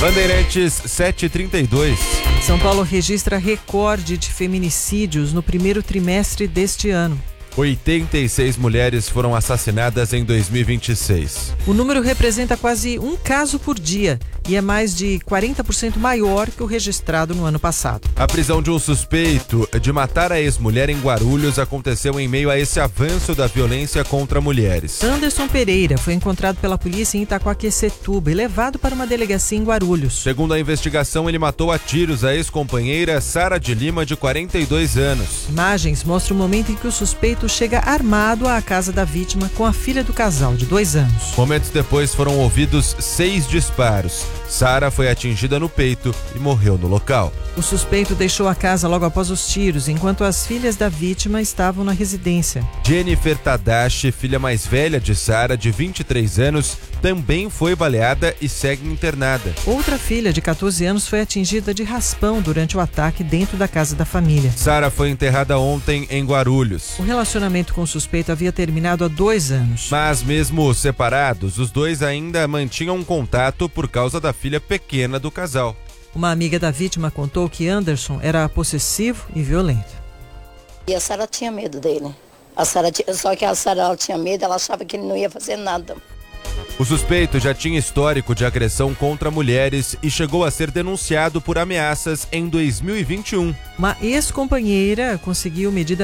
Bandeirantes 7h32. São Paulo registra recorde de feminicídios no primeiro trimestre deste ano. 86 mulheres foram assassinadas em 2026. O número representa quase um caso por dia e é mais de 40% maior que o registrado no ano passado. A prisão de um suspeito de matar a ex-mulher em Guarulhos aconteceu em meio a esse avanço da violência contra mulheres. Anderson Pereira foi encontrado pela polícia em Itaquaquecetuba e levado para uma delegacia em Guarulhos. Segundo a investigação, ele matou a tiros a ex-companheira Sara de Lima, de 42 anos. Imagens mostram o momento em que o suspeito chega armado à casa da vítima com a filha do casal, de 2 anos. Momentos depois foram ouvidos 6 disparos. Sara foi atingida no peito e morreu no local. O suspeito deixou a casa logo após os tiros, enquanto as filhas da vítima estavam na residência. Jennifer Tadashi, filha mais velha de Sara, de 23 anos, também foi baleada e segue internada. Outra filha, de 14 anos, foi atingida de raspão durante o ataque dentro da casa da família. Sara foi enterrada ontem em Guarulhos. O relacionamento com o suspeito havia terminado há 2 anos. Mas mesmo separados, os dois ainda mantinham contato por causa da filha pequena do casal. Uma amiga da vítima contou que Anderson era possessivo e violento. E a Sara tinha medo dele. Só que a Sara tinha medo, ela achava que ele não ia fazer nada. O suspeito já tinha histórico de agressão contra mulheres e chegou a ser denunciado por ameaças em 2021. Uma ex-companheira conseguiu medida